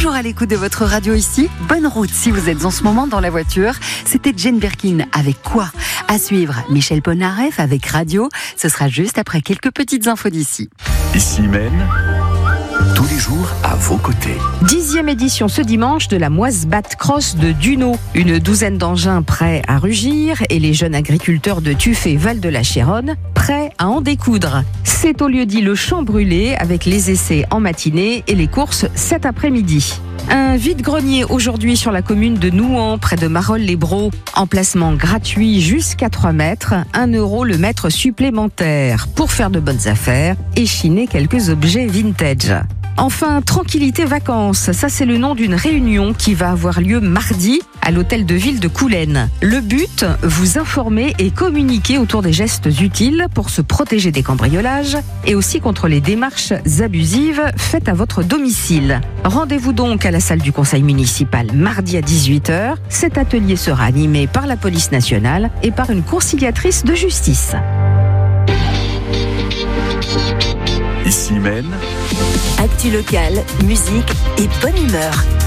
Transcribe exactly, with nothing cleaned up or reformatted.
toujours à l'écoute de votre radio ici. Bonne route si vous êtes en ce moment dans la voiture. C'était Jane Birkin avec Quoi ? À suivre, Michel Polnareff avec Radio. Ce sera juste après quelques petites infos d'ici. Ici Maine, tous les jours à vos côtés. Dixième édition ce dimanche de la Moise-Bat Cross de Duno. Une douzaine d'engins prêts à rugir et les jeunes agriculteurs de Tuff et Val-de-la-Chéronne prêts à en découdre. C'est au lieu-dit le Champ Brûlé avec les essais en matinée et les courses cet après-midi. Un vide-grenier aujourd'hui sur la commune de Nouan, près de Marolles-les-Braaux. Emplacement gratuit jusqu'à trois mètres, un euro le mètre supplémentaire pour faire de bonnes affaires et chiner quelques objets vintage. Enfin, Tranquillité Vacances, ça c'est le nom d'une réunion qui va avoir lieu mardi à l'hôtel de ville de Coulennes. Le but, vous informer et communiquer autour des gestes utiles pour se protéger des cambriolages et aussi contre les démarches abusives faites à votre domicile. Rendez-vous donc à la salle du conseil municipal mardi à dix-huit heures. Cet atelier sera animé par la police nationale et par une conciliatrice de justice. Ici Maine, Actu locale, musique et bonne humeur.